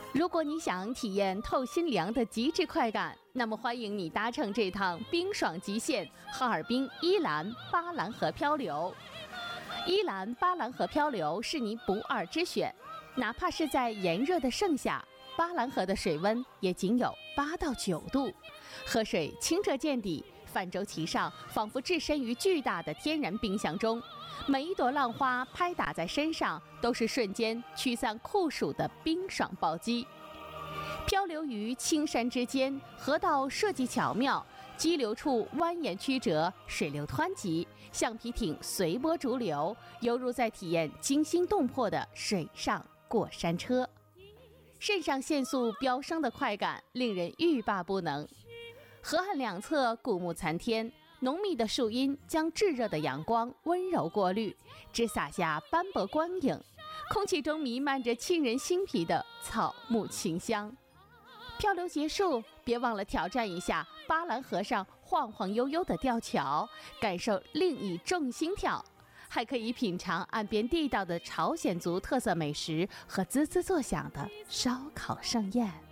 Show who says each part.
Speaker 1: 如果你想体验透心凉的极致快感，那么欢迎你搭乘这趟冰爽极限哈尔滨依兰巴兰河漂流。依兰巴兰河漂流是你不二之选，哪怕是在炎热的盛夏，巴兰河的水温也仅有8到9度，河水清澈见底，泛舟其上，仿佛置身于巨大的天然冰箱中。每一朵浪花拍打在身上，都是瞬间驱散酷暑的冰爽暴击。漂流于青山之间，河道设计巧妙，激流处蜿蜒曲折，水流湍急，橡皮艇随波逐流，犹如在体验惊心动魄的水上过山车。肾上腺素飙升的快感令人欲罢不能。河岸两侧古木参天，浓密的树荫将炙热的阳光温柔过滤，只洒下斑驳光影，空气中弥漫着沁人心脾的草木清香。漂流结束，别忘了挑战一下巴兰河上晃晃悠悠的吊桥，感受另一种心跳。还可以品尝岸边地道的朝鲜族特色美食和滋滋作响的烧烤盛宴。